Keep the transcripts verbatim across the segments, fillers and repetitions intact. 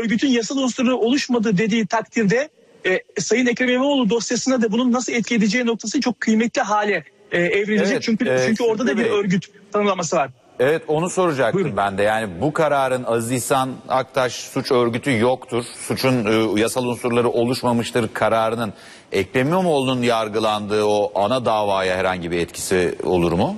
örgütün yasal unsuru oluşmadığı dediği takdirde e, Sayın Ekrem İmamoğlu dosyasına da bunun nasıl etki edeceği noktası çok kıymetli hale e, evrilecek. Evet, çünkü e, çünkü orada da bir Bey. örgüt tanımlaması var. Evet, onu soracaktım. Buyurun. Ben de. Yani bu kararın Aziz İhsan Aktaş suç örgütü yoktur, suçun e, yasal unsurları oluşmamıştır kararının Ekrem İmamoğlu'nun yargılandığı o ana davaya herhangi bir etkisi olur mu?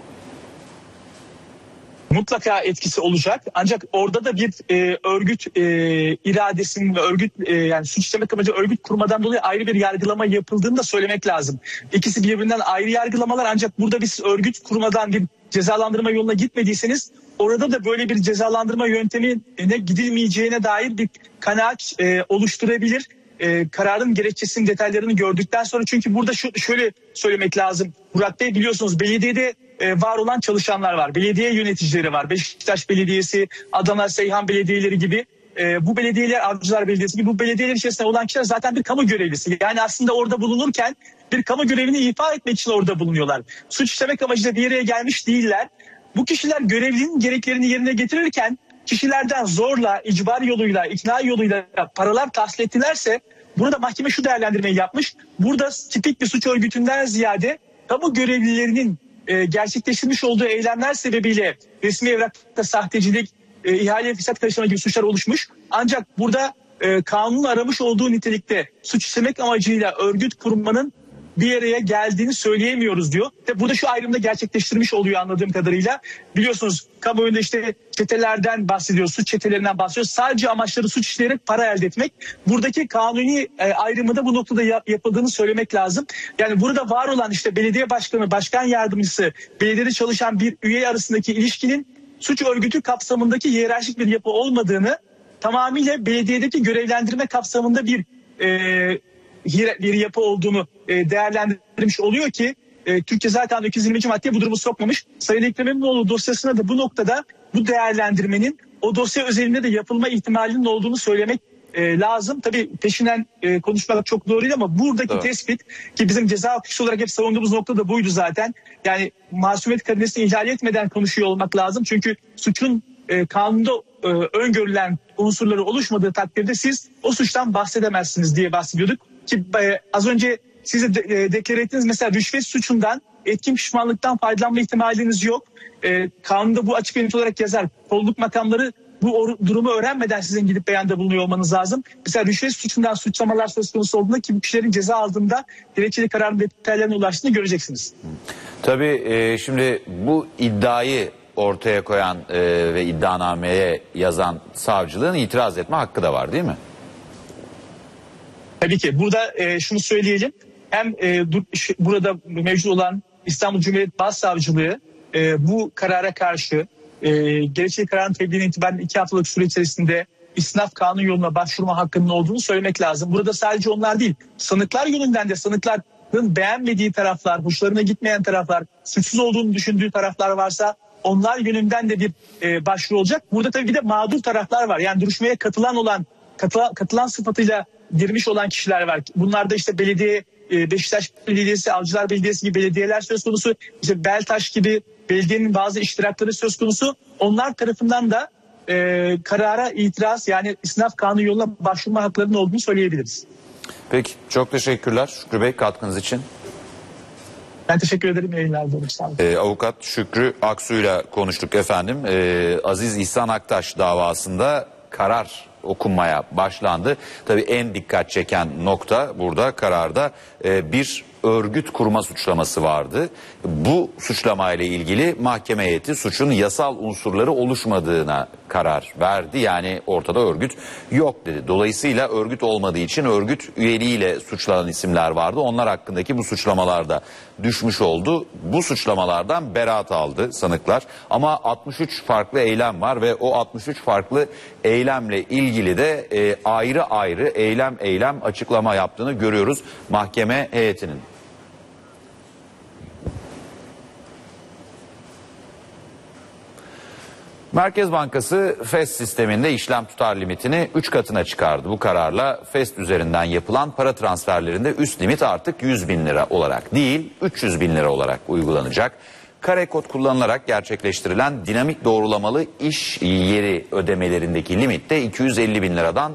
Mutlaka etkisi olacak. Ancak orada da bir e, örgüt e, iradesinin ve örgüt e, yani suç işlemek amacı örgüt kurmadan dolayı ayrı bir yargılama yapıldığını da söylemek lazım. İkisi birbirinden ayrı yargılamalar, ancak burada biz örgüt kurmadan bir cezalandırma yoluna gitmediyseniz orada da böyle bir cezalandırma yöntemine gidilmeyeceğine dair bir kanaat e, oluşturabilir. E, kararın gerekçesinin detaylarını gördükten sonra, çünkü burada şu, şöyle söylemek lazım. Murat Bey, biliyorsunuz belediyede e, var olan çalışanlar var. Belediye yöneticileri var. Beşiktaş Belediyesi, Adana, Seyhan Belediyeleri gibi. E, bu belediyeler, Avcılar Belediyesi gibi bu belediyeler içerisinde olan kişiler zaten bir kamu görevlisi. Yani aslında orada bulunurken bir kamu görevini ifa etmek için orada bulunuyorlar. Suç işlemek amacıyla bir yere gelmiş değiller. Bu kişiler görevlinin gereklerini yerine getirirken kişilerden zorla, icbar yoluyla, ikna yoluyla paralar tahsil ettilerse burada mahkeme şu değerlendirmeyi yapmış. Burada tipik bir suç örgütünden ziyade kamu görevlilerinin e, gerçekleştirmiş olduğu eylemler sebebiyle resmi evrakta sahtecilik, e, ihale fırsat karıştırma gibi suçlar oluşmuş. Ancak burada e, kanunun aramış olduğu nitelikte suç işlemek amacıyla örgüt kurmanın bir araya geldiğini söyleyemiyoruz diyor. Ve burada şu ayrımda gerçekleştirmiş oluyor anladığım kadarıyla. Biliyorsunuz kamuoyunda işte çetelerden bahsediyoruz, suç çetelerinden bahsediyoruz. Sadece amaçları suç işleyerek para elde etmek. Buradaki kanuni e, ayrımı da bu noktada yap, yapıldığını söylemek lazım. Yani burada var olan işte belediye başkanı, başkan yardımcısı, belediyede çalışan bir üye arasındaki ilişkinin suç örgütü kapsamındaki hiyerarşik bir yapı olmadığını, tamamıyla belediyedeki görevlendirme kapsamında bir e, bir yapı olduğunu değerlendirmiş oluyor ki Türk Ceza Kanunu iki yüz yirminci maddeye bu durumu sokmamış. Sayın Ekrem İmamoğlu dosyasına da bu noktada bu değerlendirmenin o dosya özelinde de yapılma ihtimalinin olduğunu söylemek lazım. Tabii peşinden konuşmak çok doğru değil ama buradaki evet. tespit ki bizim ceza hukuku olarak hep savunduğumuz nokta da buydu zaten. Yani masumiyet karinesini ihlal etmeden konuşuyor olmak lazım. Çünkü suçun kanunda öngörülen unsurları oluşmadığı takdirde siz o suçtan bahsedemezsiniz diye bahsediyorduk. Ki e, az önce size de, e, deklar ettiğiniz mesela rüşvet suçundan etkin pişmanlıktan faydalanma ihtimaliniz yok. E, kanunda bu açık ve net olarak yazar. Kolluk makamları bu or- durumu öğrenmeden sizin gidip beyanda bulunuyor olmanız lazım. Mesela rüşvet suçundan suçlamalar söz konusu olduğunda ki bu kişilerin ceza aldığında gerekçeli kararın detaylarına ulaştığını göreceksiniz. Tabii e, şimdi bu iddiayı ortaya koyan e, ve iddianameye yazan savcılığın itiraz etme hakkı da var değil mi? Tabii ki. Burada e, şunu söyleyelim. Hem e, dur, şu, burada mevcut olan İstanbul Cumhuriyet Başsavcılığı e, bu karara karşı e, gerekçeli kararın tebliğine itibaren iki haftalık süre içerisinde istinaf kanun yoluna başvurma hakkının olduğunu söylemek lazım. Burada sadece onlar değil, sanıklar yönünden de sanıkların beğenmediği taraflar, hoşlarına gitmeyen taraflar, suçsuz olduğunu düşündüğü taraflar varsa onlar yönünden de bir e, başvuru olacak. Burada tabii bir de mağdur taraflar var. Yani duruşmaya katılan olan, katılan, katılan sıfatıyla girmiş olan kişiler var. Bunlar da işte belediye, Beşiktaş Belediyesi, Avcılar Belediyesi gibi belediyeler söz konusu. İşte Beltaş gibi belediyenin bazı iştirakları söz konusu. Onlar tarafından da e, karara itiraz, yani istinaf kanunu yoluna başvurma haklarının olduğunu söyleyebiliriz. Peki, çok teşekkürler Şükrü Bey katkınız için. Ben teşekkür ederim. Yayınlarda olun. Sağ olun. Ee, Avukat Şükrü Aksu'yla konuştuk efendim. Ee, Aziz İhsan Aktaş davasında karar okunmaya başlandı. Tabii en dikkat çeken nokta burada kararda e, bir örgüt kurma suçlaması vardı. Bu suçlamayla ilgili mahkeme heyeti suçun yasal unsurları oluşmadığına karar verdi. Yani ortada örgüt yok dedi. Dolayısıyla örgüt olmadığı için örgüt üyeliğiyle suçlanan isimler vardı. Onlar hakkındaki bu suçlamalarda düşmüş oldu. Bu suçlamalardan beraat aldı sanıklar. Ama altmış üç farklı eylem var ve o altmış üç farklı eylemle ilgili de e, ayrı ayrı eylem eylem açıklama yaptığını görüyoruz mahkeme heyetinin. Merkez Bankası F E S sisteminde işlem tutar limitini üç katına çıkardı. Bu kararla F E S üzerinden yapılan para transferlerinde üst limit artık yüz bin lira olarak değil üç yüz bin lira olarak uygulanacak. Kare kod kullanılarak gerçekleştirilen dinamik doğrulamalı iş yeri ödemelerindeki limit de iki yüz elli bin liradan